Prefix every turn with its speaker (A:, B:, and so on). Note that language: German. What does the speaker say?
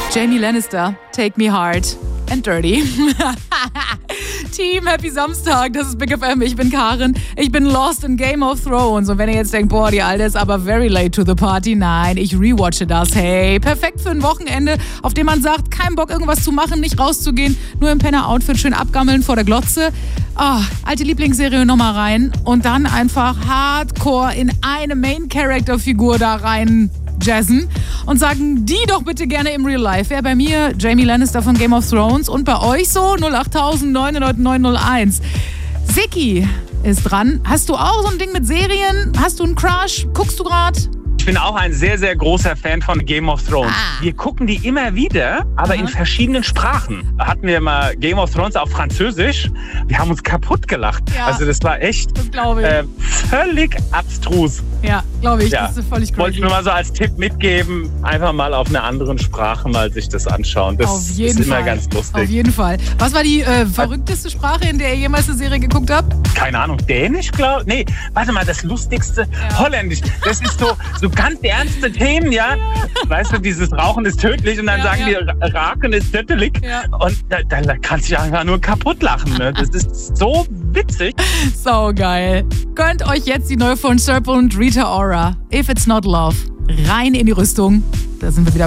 A: Jamie Lannister, Take Me Hard and Dirty. Team, Happy Samstag, das ist Big FM, ich bin Karin, ich bin lost in Game of Thrones und wenn ihr jetzt denkt, boah, die Alte ist aber very late to the party, nein, ich rewatche das, hey, perfekt für ein Wochenende, auf dem man sagt, kein Bock irgendwas zu machen, nicht rauszugehen, nur im Penner-Outfit schön abgammeln vor der Glotze, alte Lieblingsserie nochmal rein und dann einfach hardcore in eine Main-Character-Figur da rein jazzen und sagen die doch bitte gerne im Real Life. Wer bei mir? Jamie Lannister von Game of Thrones und bei euch so 08000 900 901. Siki ist dran. Hast du auch so ein Ding mit Serien? Hast du einen Crush? Guckst du gerade?
B: Ich bin auch ein sehr, sehr großer Fan von Game of Thrones. Wir gucken die immer wieder, aber in verschiedenen Sprachen. Da hatten wir mal Game of Thrones auf Französisch. Wir haben uns kaputt gelacht. Ja, also das war echt völlig abstrus.
A: Ja, glaube ich. Ja. Das ist völlig crazy.
B: Wollte ich nur mal so als Tipp mitgeben, einfach mal auf einer anderen Sprache mal sich das anschauen. Das ist immer ganz lustig.
A: Auf jeden Fall. Was war die verrückteste Sprache, in der ihr jemals eine Serie geguckt habt?
B: Keine Ahnung. Dänisch, glaube ich? Nee, warte mal, das Lustigste. Holländisch. Das ist so ganz ernste Themen, ja. Weißt du, dieses Rauchen ist tödlich und dann sagen die, Raken ist tödlich. Ja. Und da kannst du dich einfach nur kaputt lachen. Ne? Das ist so witzig.
A: So geil. Gönnt euch jetzt die neue von Serpent und Rita Ora. If It's Not Love. Rein in die Rüstung. Da sind wir wieder